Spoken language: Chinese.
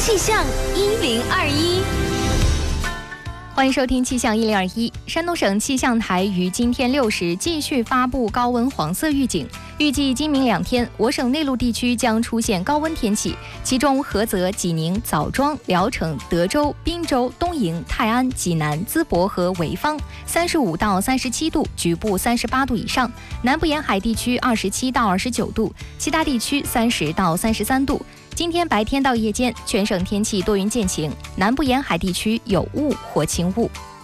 气象1021。欢迎收听气象1021。山东省气象台于今天6时继续发布高温黄色预警，预计今明2天，我省内陆地区将出现高温天气，其中菏泽、济宁、枣庄、聊城、德州、滨州、东营、泰安、济南、淄博和潍坊35到37度，局部38度以上；南部沿海地区27到29度，其他地区30到33度。今天白天到夜间，全省天气多云见晴，南部沿海地区有雾或轻雾。